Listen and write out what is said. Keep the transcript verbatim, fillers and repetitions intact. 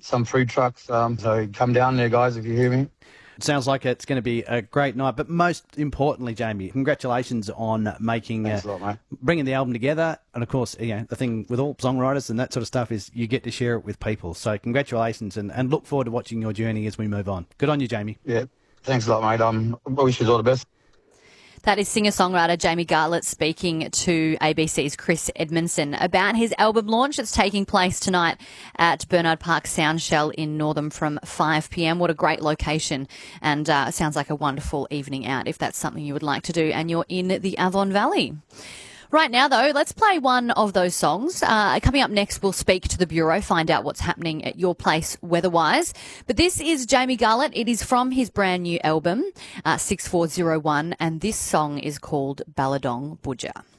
some food trucks. Um, so come down there, guys, if you hear me. Sounds like it's going to be a great night. But most importantly, Jamie, congratulations on making, Thanks uh, a lot, mate. bringing the album together. And of course, you know, the thing with all songwriters and that sort of stuff is you get to share it with people. So congratulations, and, and look forward to watching your journey as we move on. Good on you, Jamie. Yeah, thanks a lot, mate. Um, I wish you all the best. That is singer-songwriter Jamie Garlett speaking to A B C's Chris Edmondson about his album launch. It's taking place tonight at Bernard Park Soundshell in Northam from five p m. What a great location, and uh, sounds like a wonderful evening out if that's something you would like to do and you're in the Avon Valley. Right now, though, let's play one of those songs. Uh, coming up next, we'll speak to the Bureau, find out what's happening at your place weather-wise. But this is Jamie Garlett. It is from his brand new album, uh, six four zero one, and this song is called Balladong Budja.